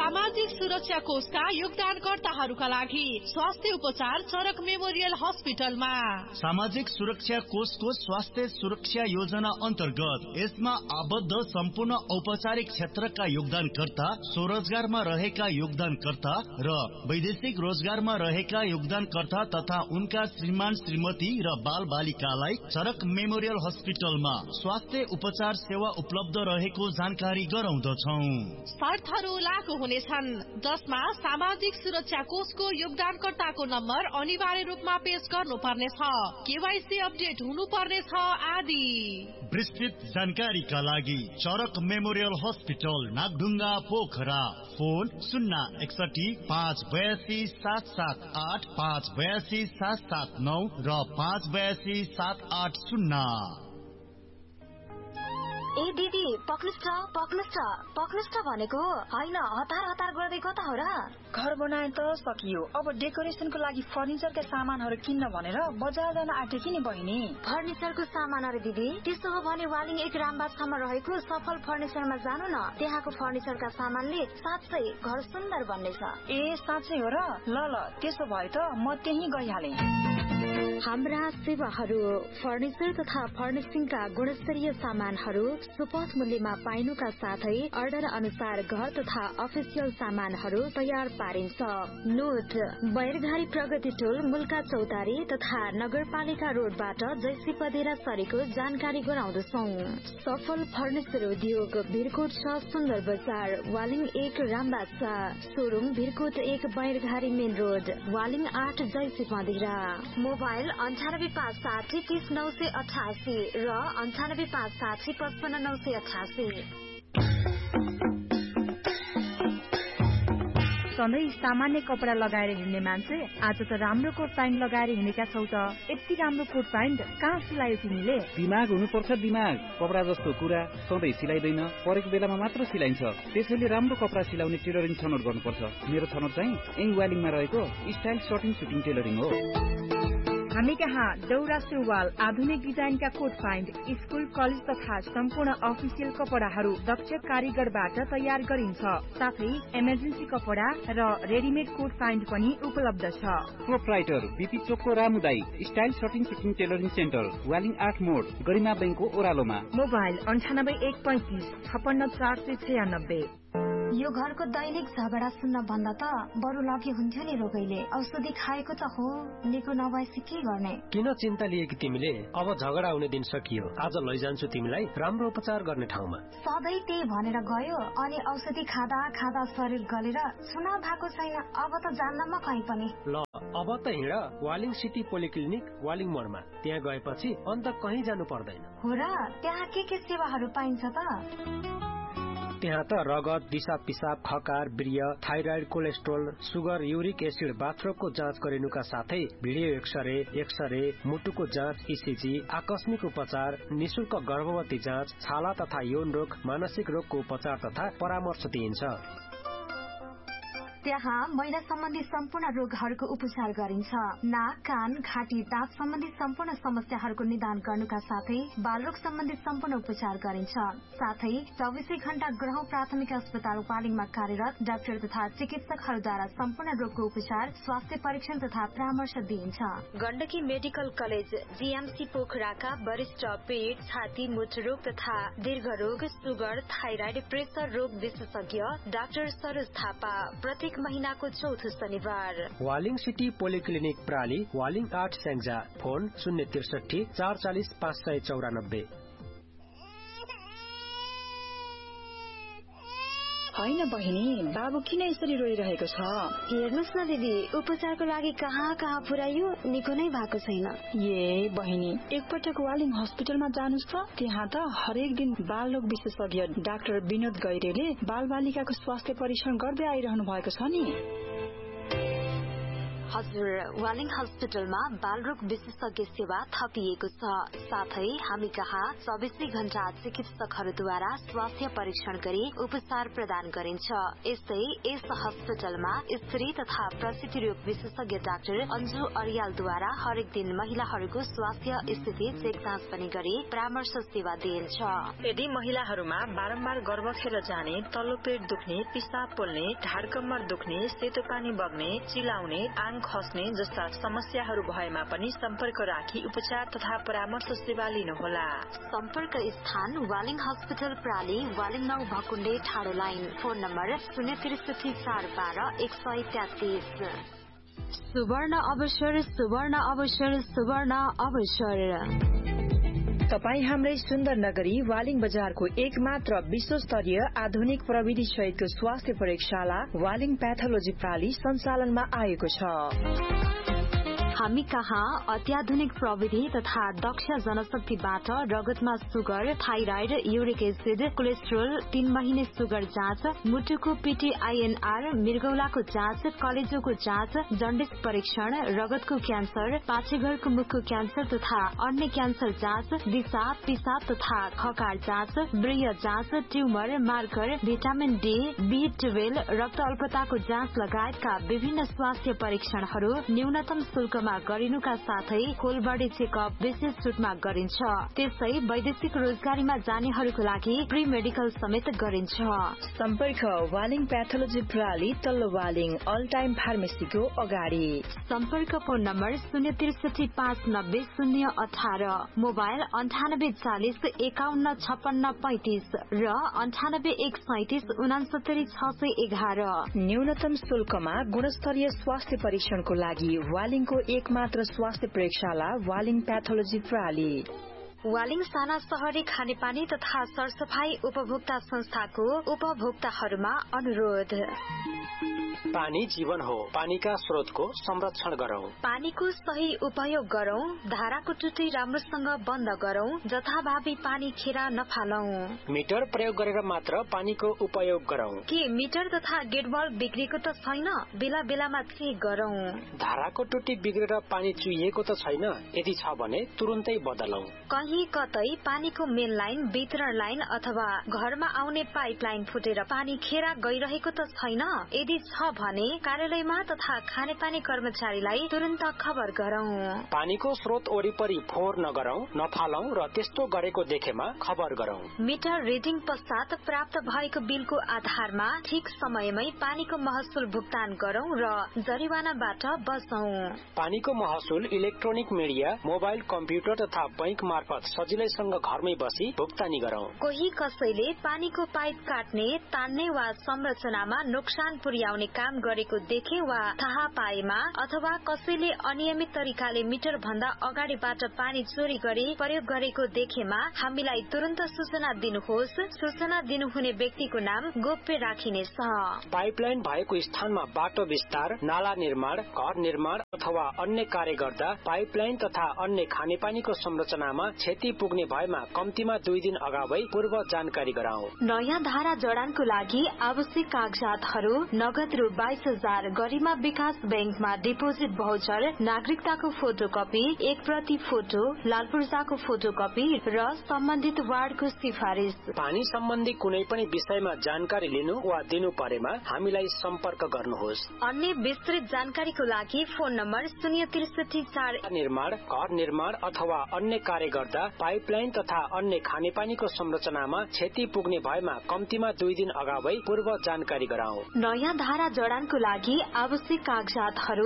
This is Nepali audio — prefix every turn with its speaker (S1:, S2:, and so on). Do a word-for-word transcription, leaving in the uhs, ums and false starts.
S1: सामाजिक सुरक्षा कोषका योगदानकर्ताहरूका लागि स्वास्थ्य उपचार चरक मेमोरियल हस्पिटलमा।
S2: सामाजिक सुरक्षा कोषको स्वास्थ्य सुरक्षा योजना अन्तर्गत यसमा आबद्ध सम्पूर्ण औपचारिक क्षेत्रका योगदानकर्ता, स्वरोजगारमा रहेका योगदानकर्ता र वैदेशिक रोजगारमा रहेका योगदानकर्ता तथा उनका श्रीमान श्रीमती र बाल बालिकालाई चरक मेमोरियल हस्पिटलमा स्वास्थ्य उपचार सेवा उपलब्ध रहेको जानकारी गराउँदछौ।
S1: शर्तहरू लागू हुनेछन्, जसमा सामाजिक सुरक्षा कोषको योगदानकर्ताको नम्बर अनिवार्य रूपमा पेश गर्नुपर्नेछ, केवाईसी अपडेट हुनुपर्नेछ आदि।
S2: विस्तृत जानकारीका लागि चरक memorial hospital Nagdhunga Pokhara, phone शून्य एकसठी पाँच बयासी सात सात आठ, पाँच बयासी सात सात नौ र पाँच बयासी सात आठ शून्य।
S3: ए दिदी पक्नुस् त पक्नुस् त पक्नुस् त भनेको होइन, हतार हतार गर्दै कता हो र?
S4: घर बनाए त सकियो, अब डेकोरेसनको लागि फर्निचरका सामानहरू किन्न भनेर बजार जान आँटेकी नि बहिनी।
S3: फर्निचरको सामान अरे दिदी, त्यसो हो भने वालिङ एक रामबागसम्म रहेको सफल फर्निचरमा जानु न। त्यहाँको फर्निचरका सामानले साँच्चै घर सुन्दर बन्नेछ।
S4: ए साँच्चै हो र? ल ल त्यसो भए त म त्यही गइहाले।
S3: हाम्रा सेवाहरू फर्निचर तथा फर्निसिङका गुणस्तरीय सामानहरू सुपथ मूल्यमा पाइनुका साथै अर्डर अनुसार घर तथा अफिसियल सामानहरू तयार पारिन्छ। नोट, बैरघारी प्रगति टोल मुल्का चौतारी तथा नगरपालिका रोडबाट जैसी पदेरा सरेको जानकारी गराउँदछौ। सफल फर्निचर उद्योग भिरकोट छ सुन्दर बजार, वालिङ एक रामबाग छ, सोरुङ भिरकोट एक बैरघारी मेन रोड, वालिङ आठ जैसी पदेरा। मोबाइल अन्ठानब्बे पाँच साठी तीस नौ सय अठासी र अन्ठानब्बे पाँच साठी पचपन्न नौ सय अठासी।
S5: सधैँ सामान्य कपडा लगाएर हिँड्ने मान्छे आज त राम्रो कोट प्यान्ट लगाएर हिँडेका छौ त। यति राम्रो कोट प्यान्ट कहाँ सिलायो तिमीले?
S6: दिमाग हुनुपर्छ दिमाग। कपडा जस्तो कुरा सधैँ सिलाइदैन, परेको बेलामा मात्र सिलाइन्छ। त्यसैले राम्रो कपडा सिलाउने टेलरिङ छनौट गर्नुपर्छ। मेरो छनौट चाहिँ एङ वालिङमा रहेको स्टाइल सर्टिङ सुटिङ टेलरिङ हो।
S5: हामी कहाँ दौरा सुरुवाल, आधुनिक डिजाइनका कोट प्यान्ट, स्कुल कलेज तथा सम्पूर्ण अफिसियल कपडाहरू दक्ष कारीगरबाट तयार गरिन्छ। साथै इमर्जेन्सी कपडा र रेडिमेड कोट प्यान्ट पनि उपलब्ध छ।
S6: प्रोप्राइटर बिपी चोकको रामुदाई style shirting fitting tailoring centre, Waling आठ मोड, गरिमा बैंकको ओह्रालोमा।
S5: मोबाइल अन्ठानब्बे एक पैंतिस छपन्न चार सय छयानब्बे।
S3: यो घरको दैनिक झगडा सुन्न भन्दा त बरु लगे हुन्थ्यो नि रोगैले। औषधि खाएको त हो, निको नभएपछि के गर्ने?
S7: किन चिन्ता लिएकी तिमीले? अब झगडा आउने दिन सकियो। आज लैजान्छु तिमीलाई राम्रो उपचार गर्ने ठाउँमा।
S3: सधैँ त्यही भनेर गयो अनि औषधि खाँदा खाँदा शरीर गलेर चुनाव भएको छैन। अब त जान्न म कहीँ पनि।
S7: ल अब त हिँड वालिङ सिटी पोलिक्लिनिक वालिङ मोडमा। त्यहाँ गएपछि अन्त कहीँ जानु पर्दैन।
S3: हो र? त्यहाँ के के सेवाहरू पाइन्छ त?
S7: त्यहाँ त रगत, दिशा पिसाब, खकार, वीर्य, thyroid, cholesterol, sugar, uric acid, बाथरोगको जाँच गरिनुका साथै भिडियो एक्सरे, एक्सरे, मुटुको जाँच, इसिजी, आकस्मिक उपचार, निशुल्क गर्भवती जाँच, छाला तथा यौन रोग, मानसिक रोगको उपचार तथा परामर्श दिइन्छ।
S3: त्यहाँ महिला सम्बन्धी सम्पूर्ण रोगहरूको उपचार गरिन्छ। नाक, कान, घाँटी, दाँत सम्बन्धी सम्पूर्ण समस्याहरूको निदान गर्नुका साथै बालरोग सम्बन्धी सम्पूर्ण उपचार गरिन्छ। साथै चौबिसै घण्टा ग्रह प्राथमिक अस्पताल वालिङमा कार्यरत डाक्टर तथा चिकित्सकहरूद्वारा सम्पूर्ण रोगको उपचार, स्वास्थ्य परीक्षण तथा परामर्श दिइन्छ। गण्डकी मेडिकल कलेज जीएमसी पोखराका वरिष्ठ पेट, छाती, मूत्ररोग तथा दीर्घरोग, सुगर, थाइराइड, प्रेसर रोग विशेषज्ञ डाक्टर सरोज थापा प्रत्येक महीनाको चौथो शनिबार।
S7: वालिङ सिटी पोलिक्लिनिक प्राली, वालिङ आठ स्याङ्जा। फोन शून्य त्रिसठी चार चालिस पाँच सय चौरानब्बे।
S4: होइन बहिनी, बाबु किन यसरी रोइरहेको छ?
S3: हेर्नुस् न दिदी, उपचारको लागि कहाँ कहाँ पुर्यायो, निको नै भएको छैन।
S4: ए बहिनी, एकपटक वालिङ हस्पिटलमा जानुस् त। त्यहाँ त हरेक दिन बाल रोग विशेषज्ञ डाक्टर विनोद गैरेले बाल बालिकाको स्वास्थ्य परीक्षण गर्दै आइरहनु भएको छ नि।
S3: हजुर, वालिङ हस्पिटलमा बालरोग विशेषज्ञ सेवा थपिएको छ। साथै हामी कहाँ चौबिसै घण्टा चिकित्सकहरूद्वारा स्वास्थ्य परीक्षण गरी उपचार प्रदान गरिन्छ। यस्तै यस हस्पिटलमा स्त्री तथा प्रसूति रोग विशेषज्ञ डाक्टर अन्जु अर्यालद्वारा हरेक दिन महिलाहरूको स्वास्थ्य स्थिति चेक जाँच पनि गरी परामर्श सेवा दिइन्छ।
S4: यदि महिलाहरूमा बारम्बार गर्भ खेर जाने, तल्लो पेट दुख्ने, पिसाब पोल्ने, ढाड कम्मर दुख्ने, सेतो पानी बग्ने, चिलाउने, आङ खस्ने जस्ता समस्याहरू भएमा पनि सम्पर्क राखी उपचार तथा परामर्श सेवा लिनुहोला।
S3: सम्पर्क स्थान वालिङ हस्पिटल प्राली, वालिङ नौ भकुण्डे ठाडो लाइन। फोन नम्बर शून्य त्रिसठी चार बाह्र एक सय तेत्तीस। सुवर्ण अवसर, सुवर्ण अवसर, सुवर्ण अवसर।
S5: तपाई हाम्रै सुन्दर नगरी वालिङ बजारको एक मात्र विश्वस्तरीय आधुनिक प्रविधि सहितको स्वास्थ्य प्रयोगशाला वालिङ प्याथोलोजी प्राली सञ्चालनमा आएको छ।
S3: हामी कहाँ अत्याधुनिक प्रविधि तथा दक्ष जनशक्तिबाट रगतमा sugar, thyroid, uric acid, cholesterol, तीन महिने सुगर जाँच, मुटुको पीटीआईएनआर, मृगौलाको जाँच, कलेजोको जाँच, जन्डिस परीक्षण, रगतको क्यान्सर, पाछेघरको मुखको क्यान्सर तथा अन्य क्यान्सर जाँच, दिशा, पिसाब तथा खकार जाँच, वृय जाँच, tumour, marker, vitamin D, be twelve, रक्त अल्पताको जाँच लगायतका विभिन्न स्वास्थ्य परीक्षणहरू न्यूनतम शुल्क गरिनुका साथै होल बडी चेकअप विशेष छुटमा गरिन्छ। त्यसै वैदेशिक रोजगारीमा जानेहरूको लागि प्री मेडिकल समेत गरिन्छ।
S5: सम्पर्क वालिङ प्याथोलोजी प्राली, तल्लो वालिङ, अल टाइम फार्मेसीको अगाडि।
S3: सम्पर्क फोन नम्बर शून्य त्रिसठी पाँच नब्बे शून्य अठार, मोबाइल अन्ठानब्बे चालिस एकाउन्न छप्पन्न पैंतिस र अन्ठानब्बे एक सैतिस उनासत्तरी छ सय एघार।
S5: न्यूनतम शुल्कमा गुणस्तरीय स्वास्थ्य परीक्षणको लागि वालिङको एक मात्र स्वास्थ्य प्रयोगशाला वालिङ प्याथोलोजी प्राली।
S3: वालिङ साना शहरी खानेपानी तथा सरसफाई उपभोक्ता संस्थाको उपभोक्ताहरूमा अनुरोध।
S7: पानी जीवन हो, पानीका स्रोतको संरक्षण गरौं।
S3: पानीको सही उपयोग गरौं, धाराको टुटी राम्रोसँग बन्द गरौं, जथाभावी पानी खेर नफालौं।
S7: मिटर प्रयोग गरेर मात्र पानीको उपयोग गरौं।
S3: के मिटर तथा गेटबल बिग्रेको त छैन? बेला बेलामा चेक गरौं।
S7: धाराको टुटी बिग्रेर पानी चुहिएको त छैन? यदि छ भने तुरुन्तै बदलौं।
S3: कहीं कतै पानीको मेन लाइन, वितरण लाइन अथवा घरमा आउने पाइप लाइन फुटेर पानी खेर गइरहेको त छैन? यदि छ भने कार्यालयमा तथा खानेपानी कर्मचारीलाई तुरन्त खबर गरौं।
S7: पानीको स्रोत वरिपरि फोहोर नगरौं, नफालौं र त्यस्तो गरेको देखेमा खबर गरौं।
S3: मिटर रिडिङ पश्चात प्राप्त भएको बिलको आधारमा ठिक समयमै पानीको महसुल भुक्तान गरौं र जरिवानाबाट बचौं।
S7: पानीको महसुल इलेक्ट्रोनिक मिडिया, मोबाइल, कम्प्युटर तथा बैंक मार्फत सजिलैसँग घरमै बसी भुक्तानी गरौं।
S3: कोही कसैले पानीको पाइप काट्ने, तान्ने वा संरचनामा नोक्सान पुर्याउने काम गरेको देखे वा थाहा पाएमा अथवा कसैले अनियमित तरिकाले मिटर भन्दा अगाडिबाट पानी चोरी गरी प्रयोग गरेको देखेमा हामीलाई तुरन्त सूचना दिनुहोस्। सूचना दिनुहुने व्यक्तिको नाम गोप्य राखिनेछ।
S7: पाइपलाइन भएको स्थानमा बाटो विस्तार, नाला निर्माण, घर निर्माण अथवा अन्य कार्य गर्दा पाइपलाइन तथा अन्य खानेपानीको संरचनामा क्षति पुग्ने भएमा कम्तीमा दुई दिन अगावै पूर्व जानकारी गराऊ।
S3: नयाँ धारा जडानको लागि आवश्यक कागजातहरू नगद रु बाइस हजार, गरिमा विकास बैंकमा डिपोजिट भाउचर, नागरिकताको फोटोकपी, एक प्रति फोटो, लाल पूर्जाको फोटोकपी र सम्बन्धित वार्डको सिफारिस।
S7: पानी सम्बन्धी कुनै पनि विषयमा जानकारी लिनु वा दिनु परेमा हामीलाई सम्पर्क गर्नुहोस्।
S3: अन्य विस्तृत जानकारीको लागि फोन नम्बर शून्य त्रिसठी चार।
S7: निर्माण, घर निर्माण अथवा अन्य कार्य गर्दा पाइपलाइन तथा अन्य खानेपानीको संरचनामा क्षति पुग्ने भएमा कम्तीमा दुई दिन अगावै पूर्व जानकारी गराऊ।
S3: नयाँ धारा जडानको लागि आवश्यक कागजातहरू